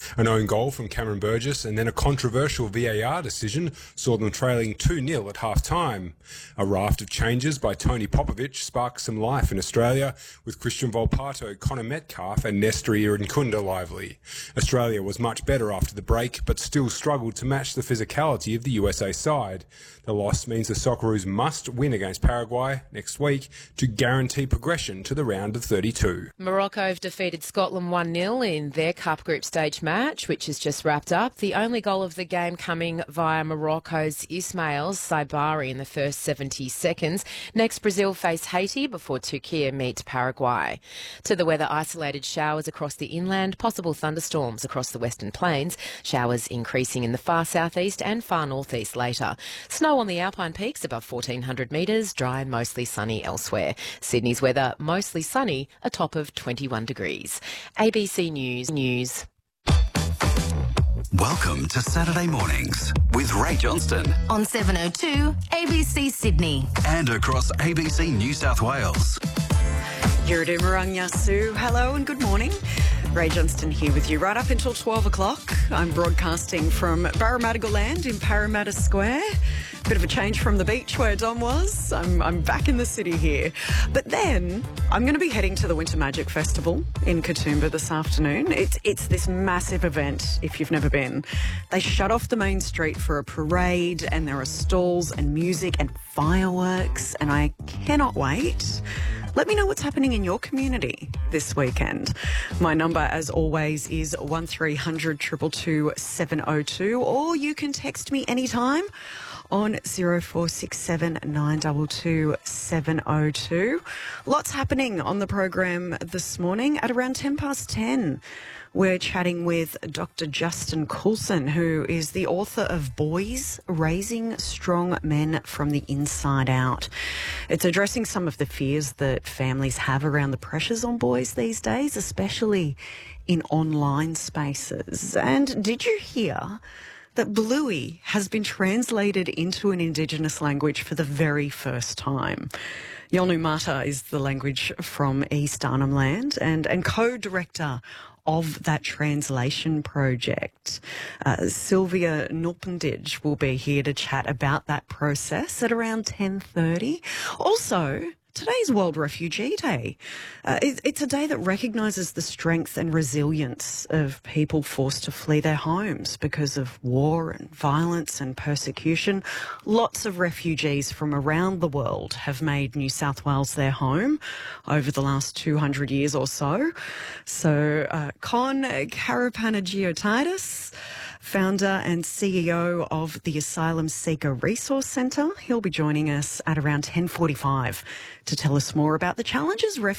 An own goal from Cameron Burgess and then a controversial VAR decision saw them trailing 2-0 at half-time. A raft of changes by Tony Popovic sparked some life in Australia, with Christian Volpato, Connor Metcalf and Nestor Irankunda lively. Australia was much better after the break, but still struggled to match the physicality of the USA side. The loss means the Socceroos must win against Paraguay next week to guarantee progression to the round of 32. Morocco have defeated Scotland 1-0 in their Cup Group Stage match, which has just wrapped up. The only goal of the game coming via Morocco's Ismail Saibari in the first 70 seconds. Next, Brazil face Haiti before Turkey meet Paraguay. To the weather, isolated showers across the inland, possible thunderstorms across the Western Plains, showers increasing in the far southeast and far northeast later. Snow on the Alpine peaks above 1,400 metres, dry and mostly sunny elsewhere. Sydney's weather, mostly sunny, a top of 21 degrees. ABC News. Welcome to Saturday Mornings with Ray Johnston on 702 ABC Sydney and across ABC New South Wales. Yurdu Marangyasu, hello and good morning. Ray Johnston here with you right up until 12 o'clock. I'm broadcasting from Barramadigal Land in Parramatta Square. Bit of a change from the beach where Dom was. I'm back in the city here. But then I'm going to be heading to the Winter Magic Festival in Katoomba this afternoon. It's this massive event, if you've never been. They shut off the main street for a parade and there are stalls and music and fireworks, and I cannot wait. Let me know what's happening in your community this weekend. My number, as always, is 1300 222 702, or you can text me anytime on 0467 922 702. Lots happening on the program this morning. At around 10:10, we're chatting with Dr. Justin Coulson, who is the author of Boys Raising Strong Men from the Inside Out. It's addressing some of the fears that families have around the pressures on boys these days, especially in online spaces. And did you hear that Bluey has been translated into an Indigenous language for the very first time? Yolngu Mata is the language from East Arnhem Land and co-director of that translation project. Sylvia Nulpendij will be here to chat about that process at around 10:30. Also, today's World Refugee Day. It's a day that recognises the strength and resilience of people forced to flee their homes because of war and violence and persecution. Lots of refugees from around the world have made New South Wales their home over the last 200 years or so. So Con Karapanagiotides, founder and CEO of the Asylum Seeker Resource Centre. He'll be joining us at around 10:45 to tell us more about the challenges